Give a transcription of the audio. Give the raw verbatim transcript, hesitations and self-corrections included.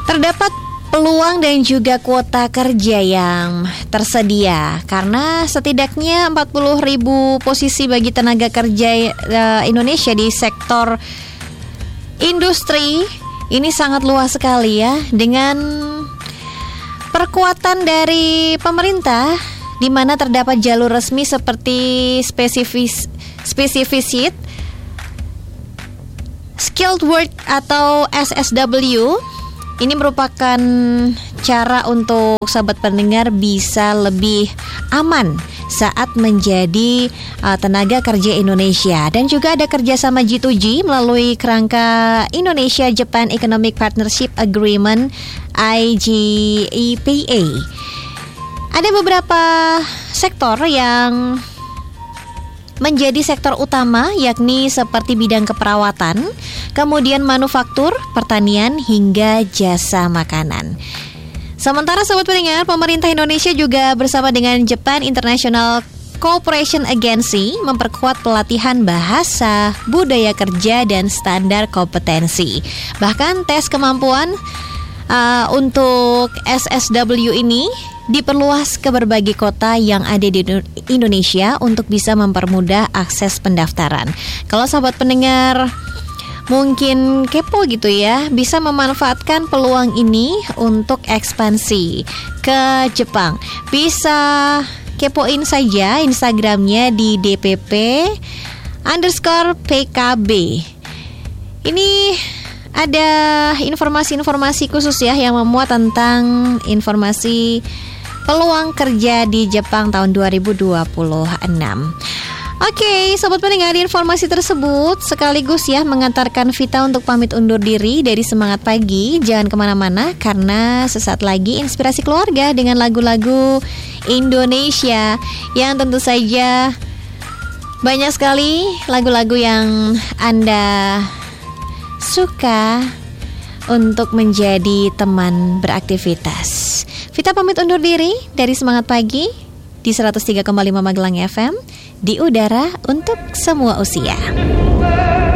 Terdapat peluang dan juga kuota kerja yang tersedia karena setidaknya empat puluh ribu posisi bagi tenaga kerja uh, Indonesia di sektor industri ini sangat luas sekali ya, dengan perkuatan dari pemerintah di mana terdapat jalur resmi seperti spesifis spesifisit skilled work atau S S W. Ini merupakan cara untuk sahabat pendengar bisa lebih aman saat menjadi uh, tenaga kerja Indonesia. Dan juga ada kerjasama G dua G melalui kerangka Indonesia-Japan Economic Partnership Agreement I G E P A. Ada beberapa sektor yang menjadi sektor utama, yakni seperti bidang keperawatan, kemudian manufaktur, pertanian, hingga jasa makanan. Sementara sahabat pendengar, pemerintah Indonesia juga bersama dengan Japan International Cooperation Agency memperkuat pelatihan bahasa, budaya kerja, dan standar kompetensi. Bahkan tes kemampuan uh, untuk S S W ini diperluas ke berbagai kota yang ada di Indonesia untuk bisa mempermudah akses pendaftaran. Kalau sahabat pendengar mungkin kepo gitu ya, bisa memanfaatkan peluang ini untuk ekspansi ke Jepang. Bisa kepoin saja Instagramnya di D P P underscore P K B. Ini ada informasi-informasi khusus ya yang memuat tentang informasi peluang kerja di Jepang tahun dua ribu dua puluh enam. Oke, sobat pendengar, informasi tersebut sekaligus ya mengantarkan Vita untuk pamit undur diri dari Semangat Pagi. Jangan kemana-mana karena sesaat lagi inspirasi keluarga dengan lagu-lagu Indonesia yang tentu saja banyak sekali lagu-lagu yang Anda suka untuk menjadi teman beraktivitas. Vita pamit undur diri dari Semangat Pagi di seratus tiga koma lima Magelang F M, di udara untuk semua usia.